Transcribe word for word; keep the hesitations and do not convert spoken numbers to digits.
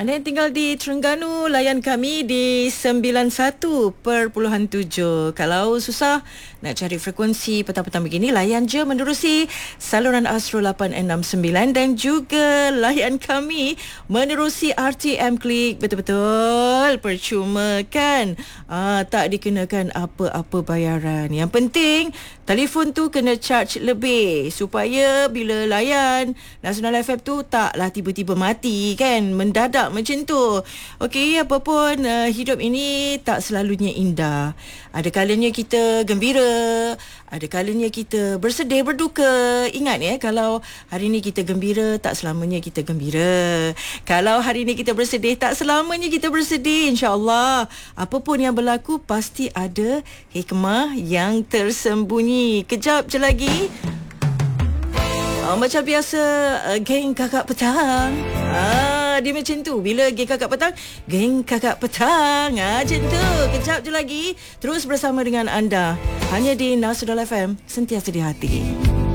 Anda yang tinggal di Terengganu, layan kami di sembilan puluh satu perpuluhan tujuh. Kalau susah nak cari frekuensi petang-petang begini, layan je menerusi saluran Astro lapan enam sembilan dan juga layan kami menerusi R T M Klik. Betul-betul percuma kan? Ah, tak dikenakan apa-apa bayaran. Yang penting telefon tu kena charge lebih supaya bila layan Nasional F M tu taklah tiba-tiba mati kan, mendadak macam tu. Okey, apa pun uh, hidup ini tak selalunya indah. Ada kalanya kita gembira, ada kalanya kita bersedih, berduka. Ingat ya, kalau hari ni kita gembira, tak selamanya kita gembira. Kalau hari ni kita bersedih, tak selamanya kita bersedih. InsyaAllah, apa pun yang berlaku pasti ada hikmah yang tersembunyi. Kejap je lagi. Oh, macam biasa, uh, geng kakak petang. Ah, dia macam tu. Bila geng kakak petang, geng kakak petang. Ah, macam tu. Kejap je lagi. Terus bersama dengan anda. Hanya di Nasional F M. Sentiasa di hati.